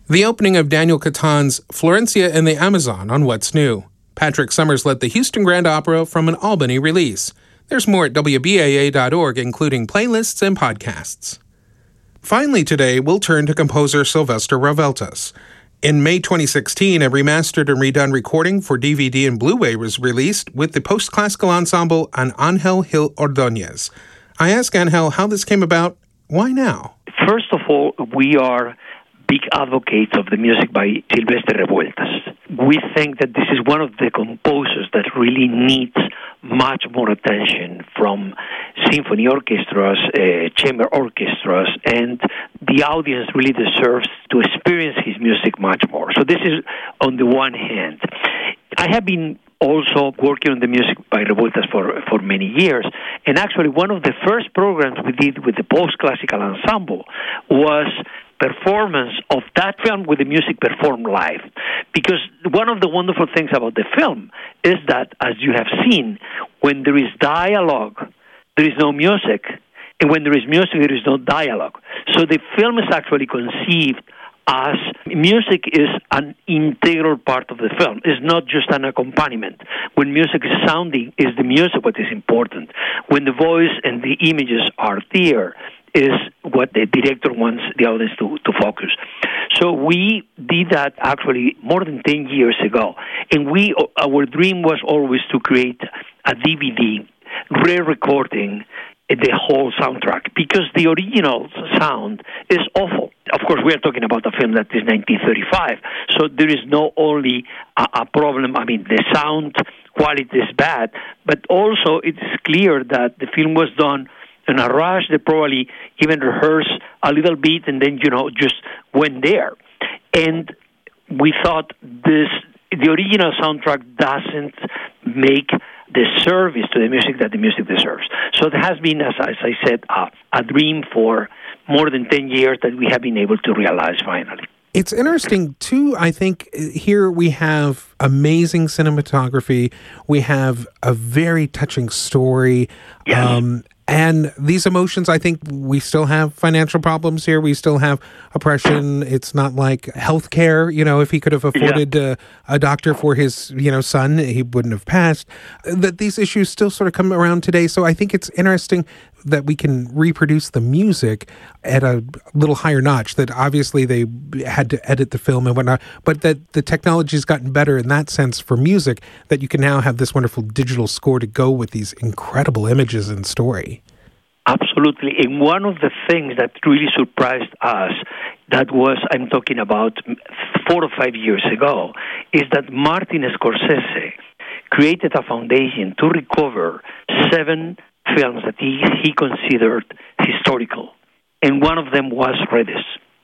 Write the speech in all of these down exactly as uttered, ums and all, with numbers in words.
The opening of Daniel Catan's Florencia and the Amazon on What's New. Patrick Summers led the Houston Grand Opera from an Albany release. There's more at W B A A dot org, including playlists and podcasts. Finally today, we'll turn to composer Sylvester Revueltas. In May twenty sixteen, a remastered and redone recording for D V D and Blu-ray was released with the post-classical ensemble and Angel Gil Ordóñez. I asked Angel how this came about. Why now? First of all, we are big advocates of the music by Sylvester Revueltas. We think that this is one of the composers that really needs much more attention from symphony orchestras, uh, chamber orchestras, and the audience really deserves to experience his music much more. So this is on the one hand. I have been also working on the music by Revueltas for, for many years, and actually one of the first programs we did with the post-classical ensemble was performance of that film with the music performed live. Because one of the wonderful things about the film is that, as you have seen, when there is dialogue, there is no music, and when there is music, there is no dialogue. So the film is actually conceived as music is an integral part of the film. It's not just an accompaniment. When music is sounding, is the music what is important. When the voice and the images are there, is what the director wants the audience to, to focus. So we did that actually more than ten years ago. And we, our dream was always to create a D V D, re-recording the whole soundtrack, because the original sound is awful. Of course, we are talking about a film that is nineteen thirty-five, so there is not only a, a problem, I mean, the sound quality is bad, but also it's clear that the film was done in a rush. They probably even rehearsed a little bit and then, you know, just went there. And we thought this, the original soundtrack doesn't make the service to the music that the music deserves. So there has been, as, as I said, uh, a dream for more than ten years that we have been able to realize finally. It's interesting, too. I think here we have amazing cinematography. We have a very touching story. Yes. Um, and these emotions, I think we still have financial problems here. We still have oppression. It's not like healthcare. You know, if he could have afforded yeah. uh, a doctor for his, you know, son, he wouldn't have passed. That these issues still sort of come around today. So I think it's interesting that we can reproduce the music at a little higher notch, that obviously they had to edit the film and whatnot, but that the technology has gotten better in that sense for music, that you can now have this wonderful digital score to go with these incredible images and story. Absolutely. And one of the things that really surprised us, that was, I'm talking about four or five years ago, is that Martin Scorsese created a foundation to recover seven films that he, he considered historical. And one of them was Redes.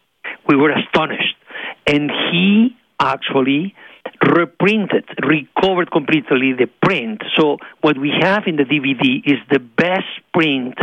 We were astonished. And he actually reprinted, recovered completely the print. So what we have in the D V D is the best print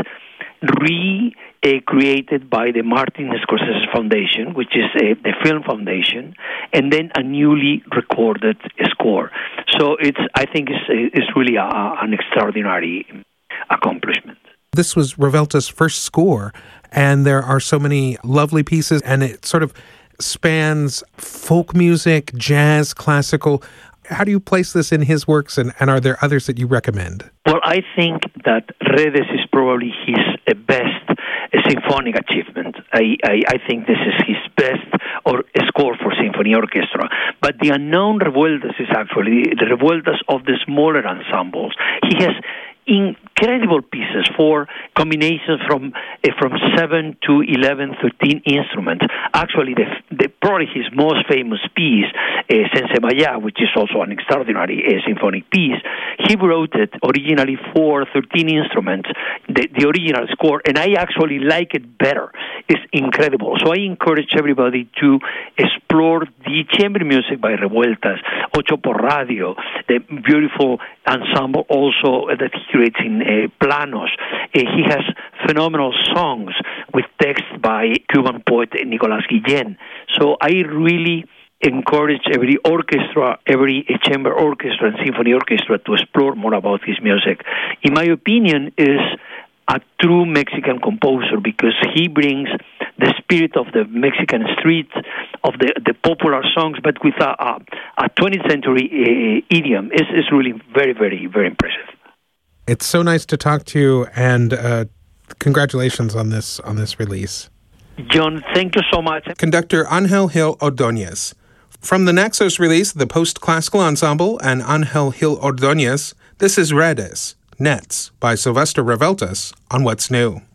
recreated by the Martin Scorsese Foundation, which is a, the Film Foundation, and then a newly recorded score. So it's, I think it's, it's really a, an extraordinary accomplishment. This was Revueltas' first score, and there are so many lovely pieces, and it sort of spans folk music, jazz, classical. How do you place this in his works, and, and are there others that you recommend? Well, I think that Redes is probably his uh, best uh, symphonic achievement. I, I, I think this is his best or score for symphony orchestra. But the unknown Revueltas is actually the Revueltas of the smaller ensembles. He has incredible pieces for combinations from uh, from seven to eleven, thirteen instruments. Actually, the, the probably his most famous piece, uh, Sense Maya, which is also an extraordinary uh, symphonic piece, he wrote it originally for thirteen instruments, the, the original score, and I actually like it better. It's incredible. So I encourage everybody to explore the chamber music by Revueltas, Ocho por Radio, the beautiful ensemble also that he creates in uh, Planos. Uh, he has phenomenal songs with text by Cuban poet Nicolas Guillen. So I really encourage every orchestra, every chamber orchestra and symphony orchestra to explore more about his music. In my opinion, is a true Mexican composer because he brings the spirit of the Mexican street, of the, the popular songs, but with a, a, a twentieth century uh, idiom. It's, it's really very, very, very impressive. It's so nice to talk to you, and uh, congratulations on this on this release. John, thank you so much. Conductor Angel Gil Ordóñez. From the Naxos release, the Post-Classical Ensemble and Angel Gil Ordóñez, this is Redes, Nets, by Sylvester Revueltas on What's New.